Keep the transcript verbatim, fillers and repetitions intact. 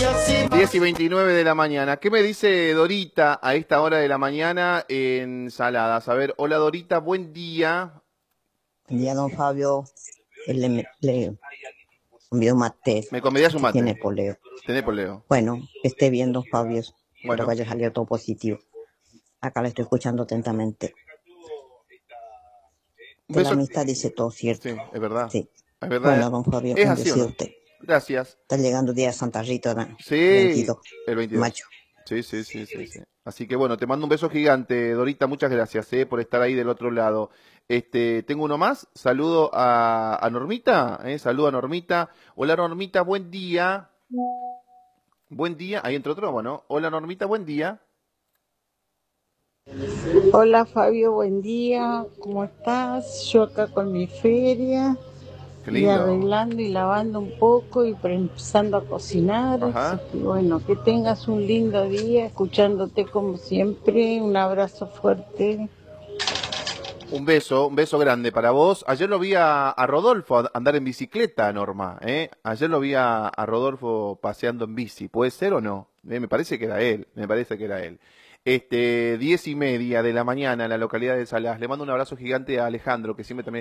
diez y veintinueve de la mañana. ¿Qué me dice Dorita a esta hora de la mañana en Saladas? A ver, hola Dorita, buen día. Buen día, don Fabio. Él le, le convidó mate. Me convidás un Que tiene mate. poleo. Tiene poleo. Bueno, que esté bien, don Fabio. Espero Bueno, que haya salido todo positivo. Acá le estoy escuchando atentamente. un De la beso. amistad dice todo Sí, cierto. es verdad. Sí. Es verdad. Bueno, don Fabio, ¿Es un así o deseo a no? usted. Gracias. Está llegando el día de Santa Rita, ¿no? Sí, veintidós. el veintidós. Macho. Sí, sí, sí, sí, sí. Así que bueno, te mando un beso gigante, Dorita, muchas gracias, eh, por estar ahí del otro lado. Este, tengo uno más, saludo a, a Normita, eh, saludo a Normita. Hola Normita, buen día. Buen día, ahí entró otro, bueno. Hola Normita, buen día. Hola Fabio, buen día, ¿cómo estás? Yo acá con mi feria Qué y lindo. arreglando y lavando un poco y pre- empezando a cocinar, así Ajá. que bueno, que tengas un lindo día, escuchándote como siempre, un abrazo fuerte. Un beso, un beso grande para vos. Ayer lo vi a, a Rodolfo a- andar en bicicleta, Norma, ¿eh? Ayer lo vi a, a Rodolfo paseando en bici. ¿Puede ser o no? Eh, me parece que era él, me parece que era él. Este, diez y media de la mañana en la localidad de Salas. Le mando un abrazo gigante a Alejandro, que siempre también